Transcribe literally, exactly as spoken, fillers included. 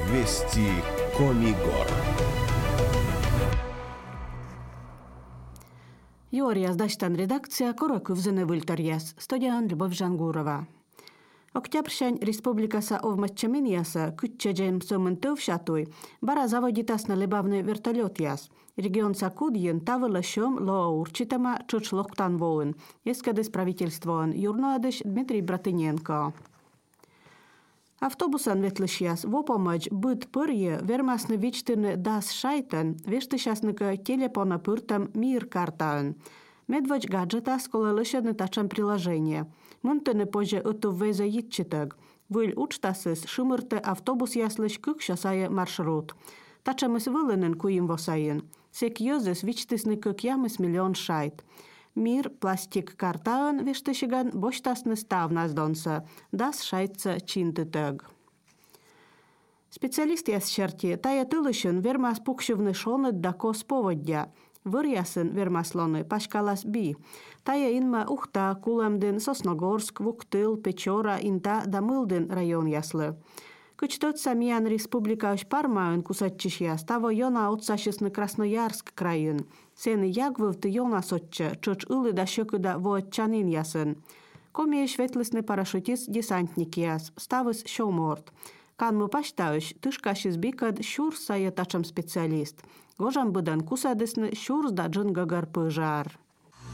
Вести Комигор. Юорияс дачтан редакция коракывзыны выльтарьяс. Студиян Любовь Жангурова. Октябрьшань республикаса овматчаминьяса күтчәжен сөмін төвшатуй, бара заводитасна лебавны вертолет яс. Регион Сакудьин тавыла шөм лоаурчитама чучлоктан воын. Ескадыс правительствоан юрнаадыш Дмитрий Братыненко. Автобусан ветлышьяс вопомач быт пырье вермасны вичтыны дас шайтан, вештышасныка телепона пыртам мир картаан. Медвач гаджета сколалышаны тачан приложение. Мунтыны позже эту везе йитчитаг. Выль учтасыс шымырты автобус яслыш кыкшасая маршрут. Тачамыс вылынын куим восайын. Сек йозыс вичтысны кык ямыс миллион шайт. Мир пластик картаан вештышиган боштасны ставнас донса. Дас шайтца чинтытаг. Специалист яс шерти тая тылышын вермас пукшывны шоныт дако споводдя. Вырьясын вермаслоны пашкалас би. Тая инма ухта кулемдын Сосногорск, Вуктыл, Печора, Инта да Мылдын район яслы. Кычтот самиян республикауш пармаын кусатчишьяс, таво йона отсашысны Красноярск крайын. Сены ягвывты йона сотча, чоч ылы да шöкыда воотчанин ясын. Комееш ветлысны парашютист десантник яс, ставыс шоморт. Канмы паштауш, тышкашыз бикад шур сая тачам специалист. Гожам быдан кусадысны шурс да джынгагар пыжар.